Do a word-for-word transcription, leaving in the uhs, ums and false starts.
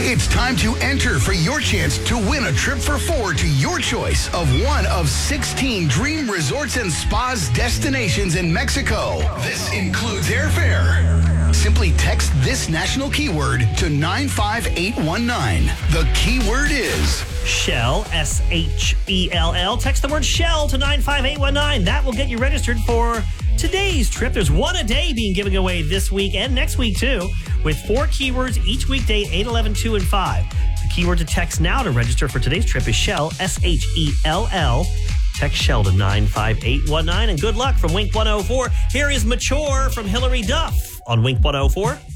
It's time to enter for your chance to win a trip for four to your choice of one of sixteen dream resorts and spas destinations in Mexico. This includes airfare. Simply text this national keyword to nine five eight one nine. The keyword is Shell, S H E L L. Text the word Shell to nine five eight one nine. That will get you registered for today's trip. There's one a day being given away this week and next week, too, with four keywords each weekday, eight, eleven, two, and five. The keyword to text now to register for today's trip is Shell, S H E L L. Text Shell to nine five eight one nine. And good luck from Wink one oh four. Here is Mature from Hillary Duff on Wink one oh four.